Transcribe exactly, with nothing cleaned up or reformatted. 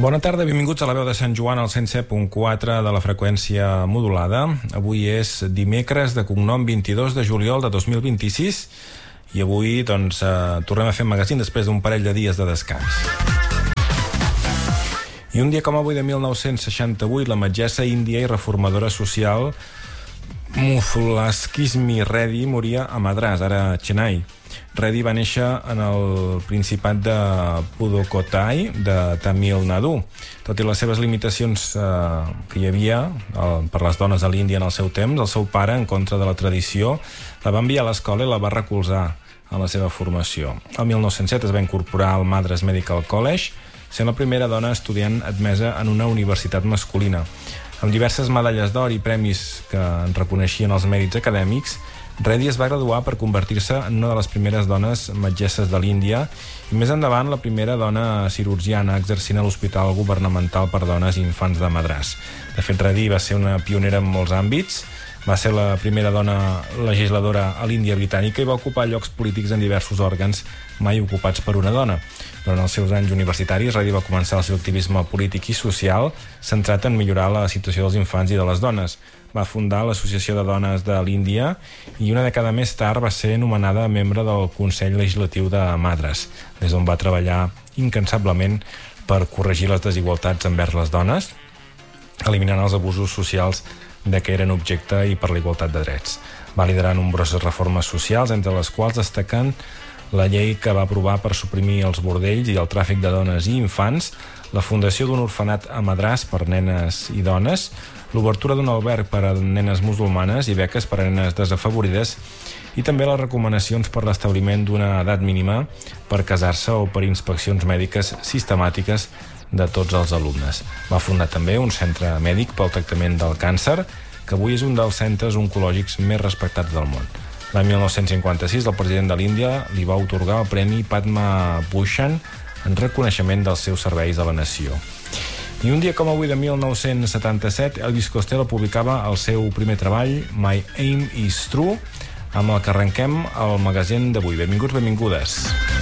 Bona tarda, benvinguts a la veu de Sant Joan al cent set punt quatre de la freqüència modulada. Avui és dimecres de cognom vint-i-dos de juliol de dos mil vint-i-sis i avui doncs, eh, tornem a fer magazín després d'un parell de dies de descans. I un dia com avui de mil nou-cents seixanta-vuit, la metgessa índia i reformadora social Muthulakshmi Reddy moria a Madras, ara Chennai. Reddy va néixer en el Principat de Pudukkottai de Tamil Nadu. Tot i les seves limitacions eh, que hi havia el, per les dones a l'Índia en el seu temps, el seu pare, en contra de la tradició, la va enviar a l'escola i la va recolzar en la seva formació. El mil nou-cents set es va incorporar al Madras Medical College, sent la primera dona estudiant admesa en una universitat masculina. Amb diverses medalles d'or i premis que en reconeixien els mèrits acadèmics, Reddy es va graduar per convertir-se en una de les primeres dones metgesses de l'Índia i més endavant la primera dona cirurgiana exercint a l'Hospital Governamental per Dones i Infants de Madras. De fet, Reddy va ser una pionera en molts àmbits, va ser la primera dona legisladora a l'Índia britànica i va ocupar llocs polítics en diversos òrgans mai ocupats per una dona. Durant els seus anys universitaris, Reddy va començar el seu activisme polític i social centrat en millorar la situació dels infants i de les dones. Va fundar l'Associació de Dones de l'Índia i una dècada més tard va ser nomenada membre del Consell Legislatiu de Madras, des d'on va treballar incansablement per corregir les desigualtats envers les dones, eliminant els abusos socials de què eren objecte i per la igualtat de drets. Va liderar nombroses reformes socials, entre les quals destaquen la llei que va aprovar per suprimir els bordells i el tràfic de dones i infants, la fundació d'un orfenat a Madras per nenes i dones, l'obertura d'un alberg per a nenes musulmanes i beques per a nenes desafavorides i també les recomanacions per l'establiment d'una edat mínima per casar-se o per inspeccions mèdiques sistemàtiques de tots els alumnes. Va fundar també un centre mèdic pel tractament del càncer, que avui és un dels centres oncològics més respectats del món. L'any mil nou-cents cinquanta-sis, el president de l'Índia li va atorgar el Premi Padma Bhushan en reconeixement dels seus serveis a la nació. I un dia com avui de mil nou-cents setanta-set, Elvis Costello publicava el seu primer treball, My Aim is True, amb el que arrenquem el magazín d'avui. Benvinguts, benvingudes.